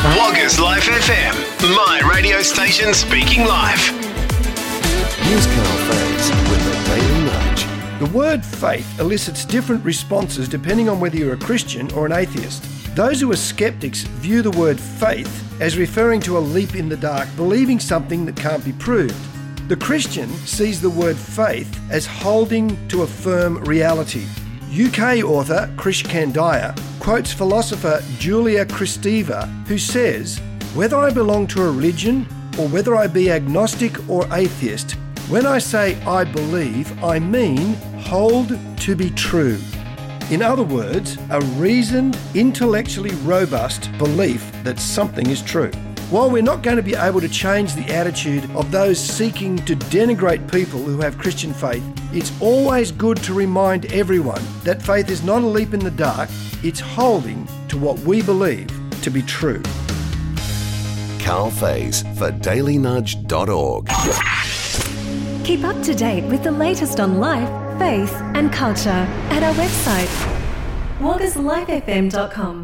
Woggers Life FM, my radio station speaking live. Here's Carl Faze with the Daily Nudge. The word faith elicits different responses depending on whether you're a Christian or an atheist. Those who are skeptics view the word faith as referring to a leap in the dark, believing something that can't be proved. The Christian sees the word faith as holding to a firm reality. UK author Krish Kandiah quotes philosopher Julia Kristeva, who says, "Whether I belong to a religion or whether I be agnostic or atheist, when I say I believe, I mean hold to be true." In other words, a reasoned, intellectually robust belief that something is true. While we're not going to be able to change the attitude of those seeking to denigrate people who have Christian faith, it's always good to remind everyone that faith is not a leap in the dark, it's holding to what we believe to be true. Carl Faze for dailynudge.org. Keep up to date with the latest on life, faith and culture at our website, woggerslifefm.com.